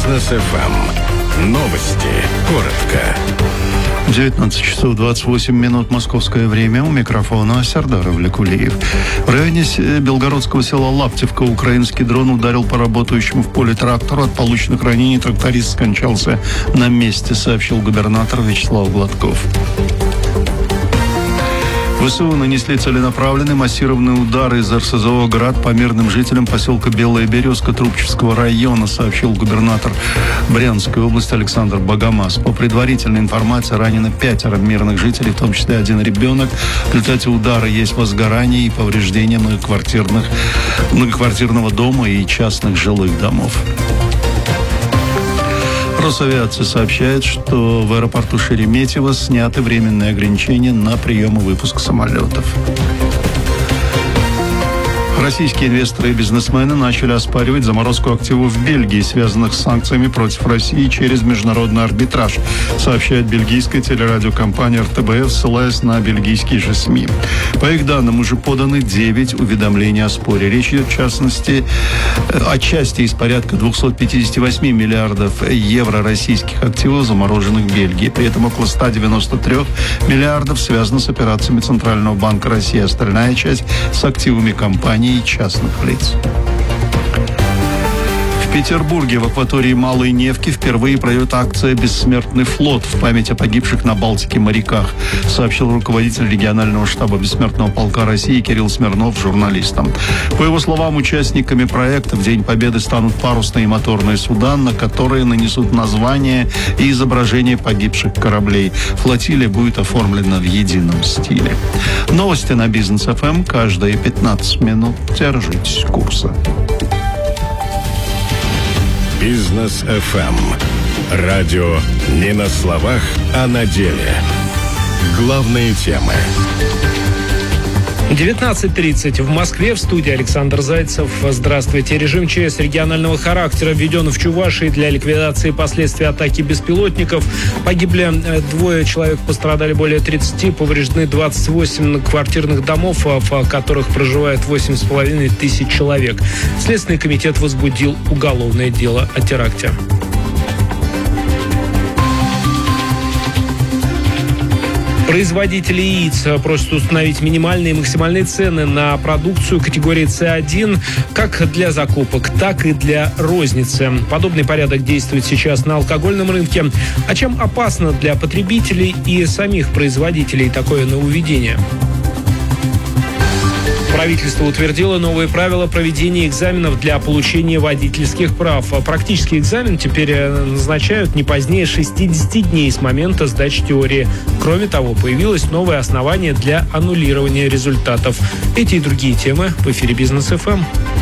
Бизнес ФМ. Новости. Коротко. 19 часов 28 минут московское время. У микрофона Сардар Авликулиев. В районе белгородского села Лаптевка украинский дрон ударил по работающему в поле трактору. От полученных ранений тракторист скончался на месте, сообщил губернатор Вячеслав Гладков. ВСУ нанесли целенаправленный массированный удар из РСЗО «Град» по мирным жителям поселка Белая Березка Трубчевского района, сообщил губернатор Брянской области Александр Богомаз. По предварительной информации, ранено 5 мирных жителей, в том числе 1 ребенок. В результате удара есть возгорание и повреждения многоквартирного дома и частных жилых домов. Росавиация сообщает, что в аэропорту Шереметьево сняты временные ограничения на прием и выпуск самолетов. Российские инвесторы и бизнесмены начали оспаривать заморозку активов в Бельгии, связанных с санкциями против России через международный арбитраж, сообщает бельгийская телерадиокомпания РТБФ, ссылаясь на бельгийские же СМИ. По их данным, уже поданы 9 уведомлений о споре. Речь идет, в частности, о части из порядка 258 миллиардов евро российских активов, замороженных в Бельгии. При этом около 193 миллиардов связано с операциями Центрального банка России. Остальная часть с активами компаний и частных лиц. В Петербурге в акватории Малой Невки впервые пройдет акция «Бессмертный флот» в память о погибших на Балтике моряках, сообщил руководитель регионального штаба Бессмертного полка России Кирилл Смирнов журналистам. По его словам, участниками проекта в День Победы станут парусные и моторные суда, на которые нанесут названия и изображения погибших кораблей. Флотилия будет оформлена в едином стиле. Новости на Бизнес ФМ каждые 15 минут. Держитесь курса. Бизнес ФМ. Радио не на словах, а на деле. Главные темы. 19:30 в Москве. В студии Александр Зайцев. Здравствуйте. Режим ЧС регионального характера введен в Чувашии для ликвидации последствий атаки беспилотников. Погибли 2 человек, пострадали более 30, повреждены 28 квартирных домов, в которых проживает 8,5 тысяч человек. Следственный комитет возбудил уголовное дело о теракте. Производители яиц просят установить минимальные и максимальные цены на продукцию категории С1 как для закупок, так и для розницы. Подобный порядок действует сейчас на алкогольном рынке. А чем опасно для потребителей и самих производителей такое нововведение? Правительство утвердило новые правила проведения экзаменов для получения водительских прав. Практический экзамен теперь назначают не позднее 60 дней с момента сдачи теории. Кроме того, появилось новое основание для аннулирования результатов. Эти и другие темы в эфире Бизнес ФМ.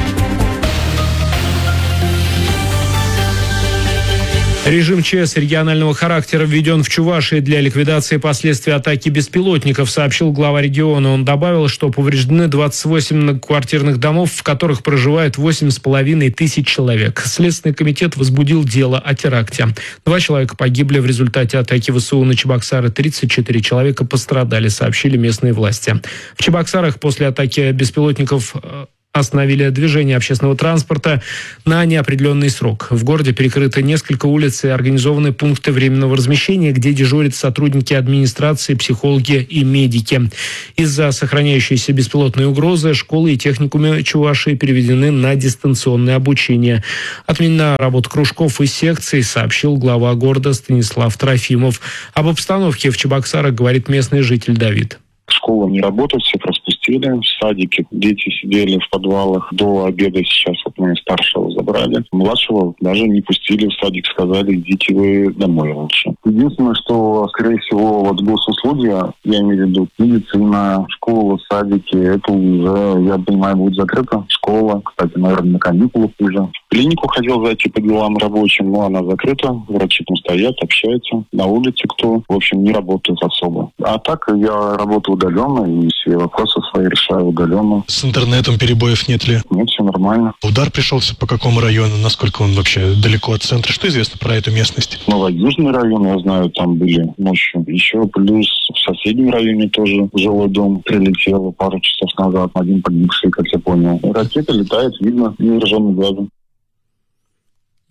Режим ЧС регионального характера введен в Чувашии для ликвидации последствий атаки беспилотников, сообщил глава региона. Он добавил, что повреждены 28 многоквартирных домов, в которых проживает 8,5 тысяч человек. Следственный комитет возбудил дело о теракте. 2 человека погибли в результате атаки ВСУ на Чебоксары, 34 человека пострадали, сообщили местные власти. В Чебоксарах после атаки беспилотников остановили движение общественного транспорта на неопределенный срок. В городе перекрыто несколько улиц и организованы пункты временного размещения, где дежурят сотрудники администрации, психологи и медики. Из-за сохраняющейся беспилотной угрозы школы и техникумы Чувашии переведены на дистанционное обучение. Отменена работа кружков и секций, сообщил глава города Станислав Трофимов. Об обстановке в Чебоксарах говорит местный житель Давид. Школа не работает, всех распустили. В садике дети сидели в подвалах до обеда. Сейчас вот мы старшего забрали. Младшего даже не пустили в садик. Сказали, идите вы домой лучше. Единственное, что, скорее всего, вот госуслуги, я имею в виду медицина, школа, садики, это уже, я понимаю, будет закрыта. Школа, кстати, наверное, на каникулах уже. В клинику хотел зайти по делам рабочим, но она закрыта. Врачи там стоят, общаются. На улице кто, в общем, не работает особо. А так я работаю удаленно и все вопросы свои решаю удаленно. С интернетом перебоев нет ли? Нет, все нормально. Удар пришелся по какому району? Насколько он вообще далеко от центра? Что известно про эту местность? Южный район, я знаю, там были ночью. Еще плюс в соседнем районе тоже жилой дом прилетел пару часов назад. Один погибший, как я понял. Ракета летает, видно, невооруженным глазом.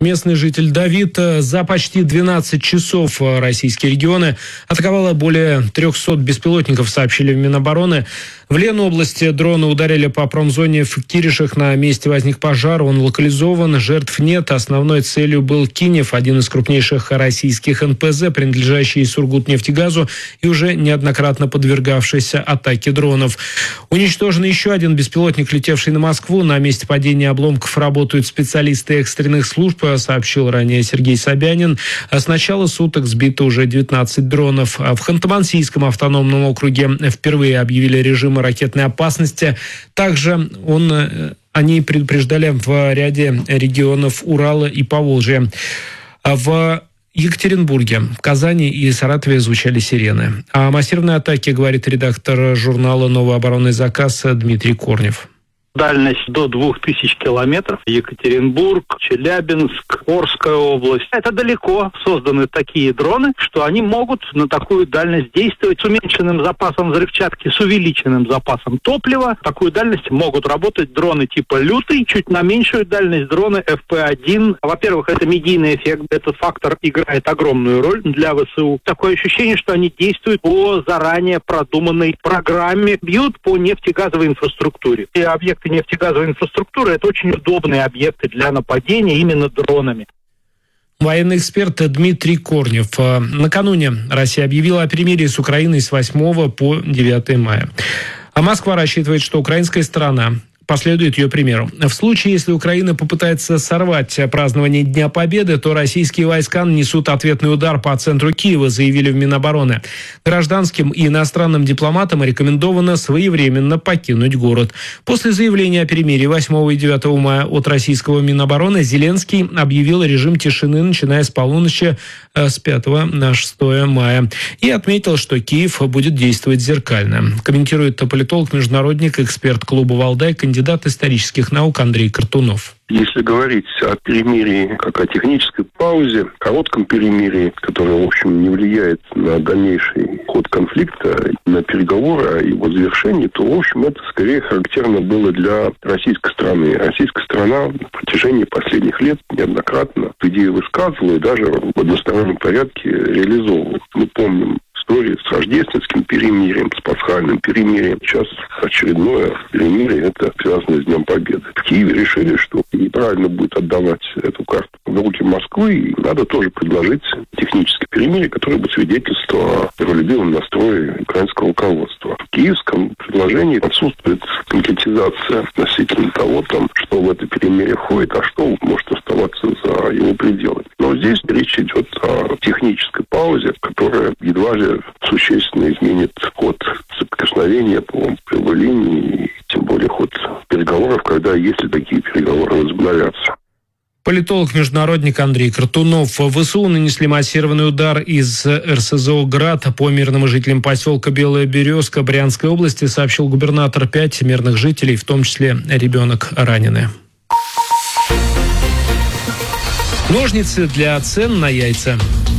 Местный житель Давид за почти 12 часов российские регионы атаковало более 300 беспилотников, сообщили в Минобороны. В Ленобласти дроны ударили по промзоне в Киришах. На месте возник пожар, он локализован, жертв нет. Основной целью был Кинев, один из крупнейших российских НПЗ, принадлежащий Сургутнефтегазу и уже неоднократно подвергавшийся атаке дронов. Уничтожен еще один беспилотник, летевший на Москву. На месте падения обломков работают специалисты экстренных служб, сообщил ранее Сергей Собянин. С начала суток сбито уже 19 дронов. В Ханты-Мансийском автономном округе впервые объявили режим ракетной опасности. Также они предупреждали в ряде регионов Урала и Поволжья. В Екатеринбурге, Казани и Саратове звучали сирены. О массированной атаке говорит редактор журнала «Новый оборонный заказ» Дмитрий Корнев. Дальность до 2000 километров. Екатеринбург, Челябинск, Орская область. Это далеко созданы такие дроны, что они могут на такую дальность действовать с уменьшенным запасом взрывчатки, с увеличенным запасом топлива. Такую дальность могут работать дроны типа «Лютый», чуть на меньшую дальность дроны FP1. Во-первых, это медийный эффект. Этот фактор играет огромную роль для ВСУ. Такое ощущение, что они действуют по заранее продуманной программе, бьют по нефтегазовой инфраструктуре. И объекты нефтегазовой инфраструктуры – это очень удобные объекты для нападения именно дронами. Военный эксперт Дмитрий Корнев. Накануне Россия объявила о перемирии с Украиной с 8 по 9 мая. А Москва рассчитывает, что украинская сторона последует ее примеру. В случае, если Украина попытается сорвать празднование Дня Победы, то российские войска нанесут ответный удар по центру Киева, заявили в Минобороны. Гражданским и иностранным дипломатам рекомендовано своевременно покинуть город. После заявления о перемирии 8 и 9 мая от российского Минобороны Зеленский объявил режим тишины, начиная с полуночи с 5 на 6 мая. И отметил, что Киев будет действовать зеркально. Комментирует политолог-международник, эксперт клуба «Валдай», кандидат исторических наук Андрей Картунов. Если говорить о перемирии как о технической паузе, коротком перемирии, которое, в общем, не влияет на дальнейший ход конфликта, на переговоры о его завершении, то, в общем, это скорее характерно было для российской страны. Российская страна на протяжении последних лет неоднократно идею высказывала и даже в одностороннем порядке реализовывала. Мы помним истории с рождественским перемирием, с пасхальным перемирием. Сейчас очередное перемирие, это связано с Днем Победы. В Киеве решили, что неправильно будет отдавать эту карту в руки Москвы, и надо тоже предложить техническое перемирие, которое бы свидетельствовало о миролюбивом настрое украинского руководства. В киевском предложении отсутствует конкретизация относительно того, что в это перемирие входит, а что может оставаться за его пределами. Но здесь речь идет о технической паузе, которая едва ли существенно изменит ход соприкосновения по прямой линии, и тем более ход переговоров, если такие переговоры возобновятся. Политолог-международник Андрей Картунов. ВСУ нанесли массированный удар из РСЗО «Град» по мирным жителям поселка Белая Березка Брянской области, сообщил губернатор. 5 мирных жителей, в том числе ребенок, ранены. Ножницы для цен на яйца.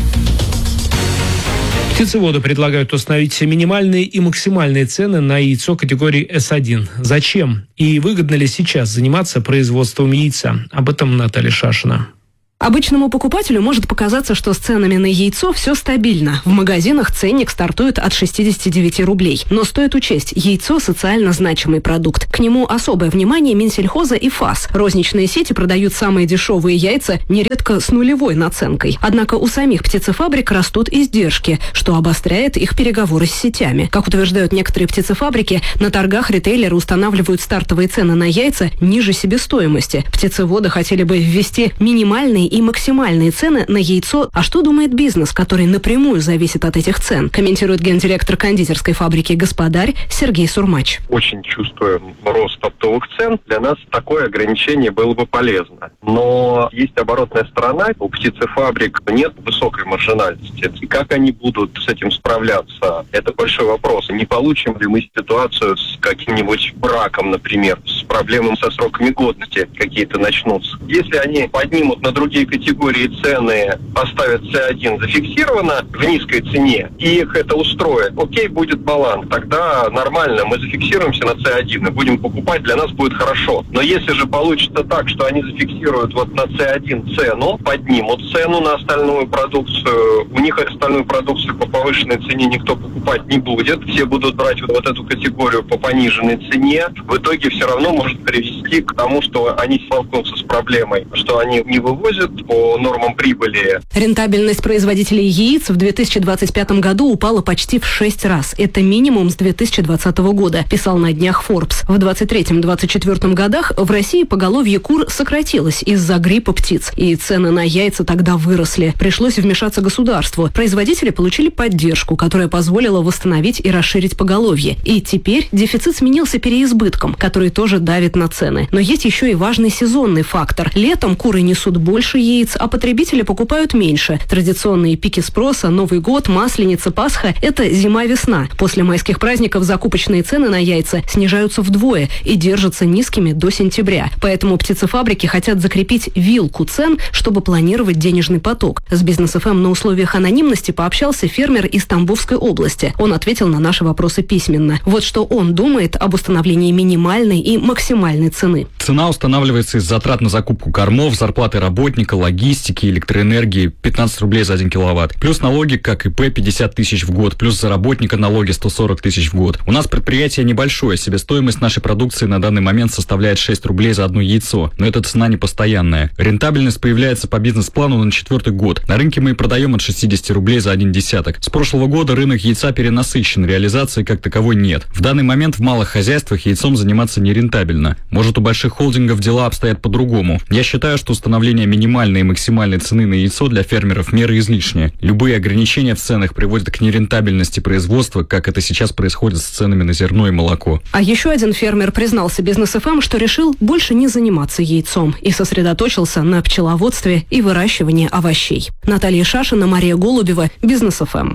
Птицеводы предлагают установить минимальные и максимальные цены на яйцо категории С1. Зачем? И выгодно ли сейчас заниматься производством яйца? Об этом Наталья Шашина. Обычному покупателю может показаться, что с ценами на яйцо все стабильно. В магазинах ценник стартует от 69 рублей. Но стоит учесть, яйцо – социально значимый продукт. К нему особое внимание Минсельхоза и ФАС. Розничные сети продают самые дешевые яйца, нередко с нулевой наценкой. Однако у самих птицефабрик растут издержки, что обостряет их переговоры с сетями. Как утверждают некоторые птицефабрики, на торгах ритейлеры устанавливают стартовые цены на яйца ниже себестоимости. Птицеводы хотели бы ввести минимальные и максимальные цены на яйцо. А что думает бизнес, который напрямую зависит от этих цен? Комментирует гендиректор кондитерской фабрики «Господарь» Сергей Сурмач. Очень чувствуем рост оптовых цен. Для нас такое ограничение было бы полезно. Но есть оборотная сторона. У птицефабрик нет высокой маржинальности. И как они будут с этим справляться? Это большой вопрос. Не получим ли мы ситуацию с каким-нибудь браком, например, с проблемами со сроками годности какие-то начнутся? Если они поднимут на другие следующие категории цены поставят C1 зафиксировано в низкой цене, и их это устроит, окей, будет баланс. Тогда нормально, мы зафиксируемся на C1 и будем покупать, для нас будет хорошо. Но если же получится так, что они зафиксируют вот на C1 цену, поднимут цену на остальную продукцию, у них остальную продукцию по повышенной цене никто покупать не будет, все будут брать вот эту категорию по пониженной цене, в итоге все равно может привести к тому, что они столкнутся с проблемой, что они не вывозят по нормам прибыли. Рентабельность производителей яиц в 2025 году упала почти в 6 раз. Это минимум с 2020 года, писал на днях Forbes. В 2023-2024 годах в России поголовье кур сократилось из-за гриппа птиц, и цены на яйца тогда выросли. Пришлось вмешаться государству. Производители получили поддержку, которая позволила восстановить и расширить поголовье. И теперь дефицит сменился переизбытком, который тоже давит на цены. Но есть еще и важный сезонный фактор. Летом куры несут больше яиц, а потребители покупают меньше. Традиционные пики спроса, Новый год, Масленица, Пасха – это зима-весна. После майских праздников закупочные цены на яйца снижаются вдвое и держатся низкими до сентября. Поэтому птицефабрики хотят закрепить вилку цен, чтобы планировать денежный поток. С Бизнес ФМ на условиях анонимности пообщался фермер из Тамбовской области. Он ответил на наши вопросы письменно. Вот что он думает об установлении минимальной и максимальной цены. Цена устанавливается из затрат на закупку кормов, зарплаты работника, логистики, электроэнергии 15 рублей за 1 киловатт. Плюс налоги, как ИП, 50 тысяч в год. Плюс за работника налоги 140 тысяч в год. У нас предприятие небольшое. Себестоимость нашей продукции на данный момент составляет 6 рублей за одно яйцо. Но эта цена не постоянная. Рентабельность появляется по бизнес-плану на 4-й год. На рынке мы и продаем от 60 рублей за 1 десяток. С прошлого года рынок яйца перенасыщен. Реализации как таковой нет. В данный момент в малых хозяйствах яйцом заниматься нерентабельно. Может, у больших холдингов дела обстоят по-другому. Я считаю, что установление минимальной и максимальной цены на яйцо для фермеров меры излишние. Любые ограничения в ценах приводят к нерентабельности производства, как это сейчас происходит с ценами на зерно и молоко. А еще один фермер признался Бизнес ФМ, что решил больше не заниматься яйцом и сосредоточился на пчеловодстве и выращивании овощей. Наталья Шашина, Мария Голубева, Бизнес ФМ.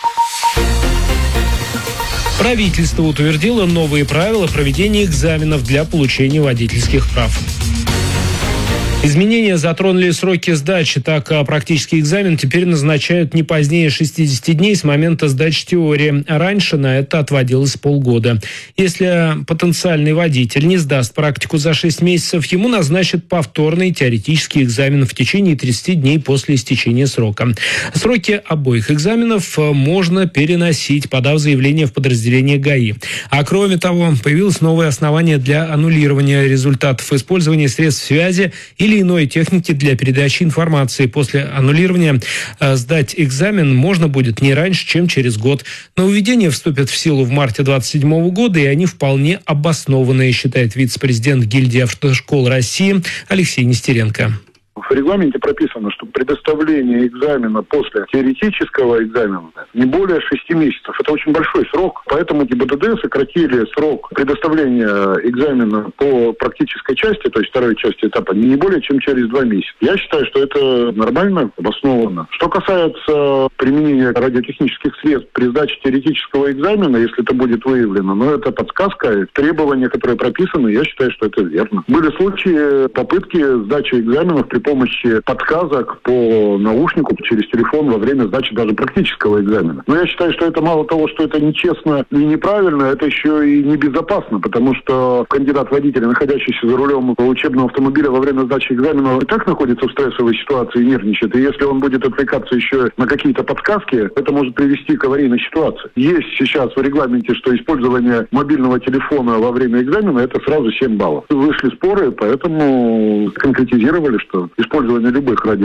Правительство утвердило новые правила проведения экзаменов для получения водительских прав. Изменения затронули сроки сдачи, так практический экзамен теперь назначают не позднее 60 дней с момента сдачи теории. Раньше на это отводилось полгода. Если потенциальный водитель не сдаст практику за 6 месяцев, ему назначат повторный теоретический экзамен в течение 30 дней после истечения срока. Сроки обоих экзаменов можно переносить, подав заявление в подразделение ГАИ. А кроме того, появилось новое основание для аннулирования результатов использования средств связи или иной техники для передачи информации. После аннулирования сдать экзамен можно будет не раньше, чем через год. Нововведения вступят в силу в марте 2027 года, и они вполне обоснованные, считает вице-президент гильдии автошкол России Алексей Нестеренко. В регламенте прописано, что предоставление экзамена после теоретического экзамена не более 6 месяцев. Это очень большой срок, поэтому ГИБДД сократили срок предоставления экзамена по практической части, то есть второй части этапа, не более чем через 2 месяца. Я считаю, что это нормально, обоснованно. Что касается применения радиотехнических средств при сдаче теоретического экзамена, если это будет выявлено, но это подсказка, требования, которые прописаны, я считаю, что это верно. Были случаи попытки сдачи экзаменов при помощи подсказок по наушнику через телефон во время сдачи даже практического экзамена. Но я считаю, что это мало того, что это нечестно и неправильно, это еще и небезопасно, потому что кандидат-водитель, находящийся за рулем учебного автомобиля во время сдачи экзамена, и так находится в стрессовой ситуации и нервничает. И если он будет отвлекаться еще на какие-то подсказки, это может привести к аварийной ситуации. Есть сейчас в регламенте, что использование мобильного телефона во время экзамена – это сразу 7 баллов. Вышли споры, поэтому конкретизировали, что использование любых